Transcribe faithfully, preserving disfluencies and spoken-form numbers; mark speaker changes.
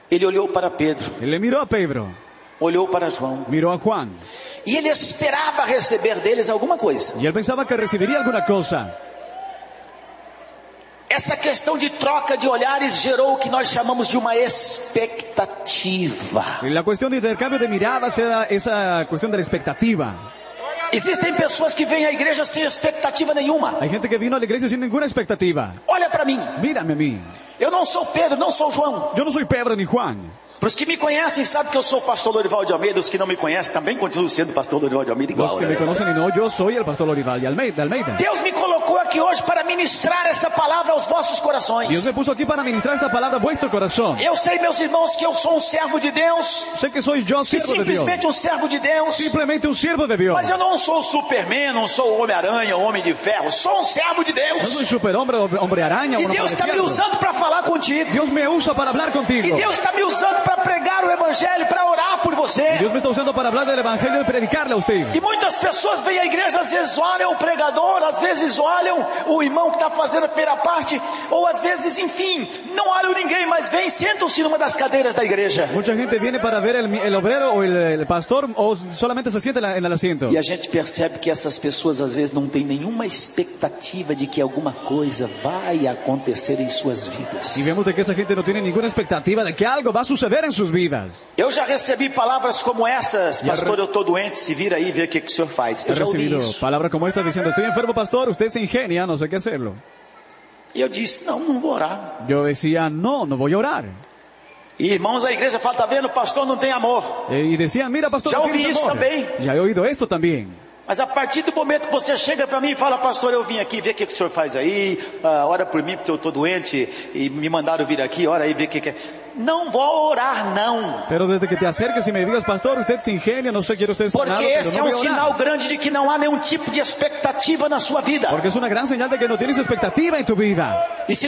Speaker 1: Ele olhou para Pedro.
Speaker 2: Él le miró a Pedro.
Speaker 1: Olhou para João.
Speaker 2: Miró a Juan.
Speaker 1: E ele esperava receber deles alguma coisa.
Speaker 2: Y él pensaba que recibiría alguna cosa.
Speaker 1: Essa questão de troca de olhares gerou o que nós chamamos de uma expectativa.
Speaker 2: Y la cuestión de intercambio de miradas era esa cuestión de la expectativa.
Speaker 1: Existem pessoas que vêm à igreja sem expectativa nenhuma.
Speaker 2: Hay gente que vino a la iglesia sin ninguna expectativa.
Speaker 1: Olha para mim.
Speaker 2: Mírame a mí.
Speaker 1: Eu não sou Pedro, não sou João.
Speaker 2: Yo no soy Pedro ni Juan.
Speaker 1: Para os que me conhecem, sabem que eu sou o pastor Lorival de Almeida. Os que não me conhecem também continuo sendo pastor Lorival de Almeida igual.
Speaker 2: Los que
Speaker 1: né?
Speaker 2: me conocen y no, yo soy el pastor Lorival de Almeida. Almeida.
Speaker 1: Deus me colocou aqui hoje para ministrar essa palavra aos vossos corações.
Speaker 2: Dios me puso aquí para ministrar esta palabra a vuestro corazón.
Speaker 1: Eu sei, meus irmãos, que eu sou um servo de Deus.
Speaker 2: Sé que soy yo
Speaker 1: Que
Speaker 2: siervo de Dios.
Speaker 1: simplesmente um servo de Deus.
Speaker 2: Simplemente un siervo de Dios.
Speaker 1: Mas eu não sou o Superman, não sou o Homem-Aranha, o Homem de Ferro. Sou um servo de
Speaker 2: No
Speaker 1: Deus.
Speaker 2: soy superhombre, hombre araña.
Speaker 1: E
Speaker 2: hombre
Speaker 1: Deus
Speaker 2: de
Speaker 1: está me
Speaker 2: fierro.
Speaker 1: usando para falar contigo.
Speaker 2: Dios me usa para hablar
Speaker 1: E
Speaker 2: contigo.
Speaker 1: Deus está me usando para pregar o Evangelho, para orar por você.
Speaker 2: Dios me está usando para hablar del evangelio y predicarle a usted.
Speaker 1: E muitas pessoas vêm à igreja, às vezes olham o pregador, às vezes olham o irmão que está fazendo a primeira parte, ou às vezes, enfim, não olham ninguém, mas vêm e sentam-se numa das cadeiras da igreja.
Speaker 2: Mucha gente viene para ver el, el obrero o el, el pastor o solamente se siente en, la, en el asiento.
Speaker 1: E a gente percebe que essas pessoas às vezes não têm nenhuma expectativa de que alguma coisa vai acontecer em suas vidas.
Speaker 2: Y vemos de que esa gente no tiene ninguna expectativa de que algo va a suceder en sus vidas.
Speaker 1: Eu já recebi palavras como essas: pastor, eu estou doente, se vira aí e vê o que, que o senhor faz.
Speaker 2: He
Speaker 1: Eu já ouvi
Speaker 2: recibido
Speaker 1: isso.
Speaker 2: palabras como esta diciendo, estoy enfermo pastor, usted se ingenia, no sé qué hacerlo.
Speaker 1: E eu disse, não, não vou orar.
Speaker 2: Yo decía, no, no voy a orar.
Speaker 1: E irmãos da igreja falam, tá vendo, o pastor não tem amor.
Speaker 2: Y decían, mira pastor,
Speaker 1: Ya
Speaker 2: no
Speaker 1: ouvi
Speaker 2: tienes
Speaker 1: isso
Speaker 2: amor.
Speaker 1: também.
Speaker 2: Ya he oído esto también.
Speaker 1: Mas a partir do momento que você chega para mim e fala, pastor, eu vim aqui ver o que, que o senhor faz aí, uh, ora por mim porque eu estou doente e me mandaram vir aqui, ora aí ver o que, que é. Não vou orar, não.
Speaker 2: Pero desde que te acerques y me digas, pastor, usted se ingenia, no sé, quiero ser sanado,
Speaker 1: Porque
Speaker 2: pero
Speaker 1: esse
Speaker 2: no
Speaker 1: é
Speaker 2: voy
Speaker 1: um
Speaker 2: a orar.
Speaker 1: sinal grande de que não há nenhum tipo de expectativa na sua vida.
Speaker 2: Porque es una gran señal de que no tienes expectativa en tu vida.
Speaker 1: E se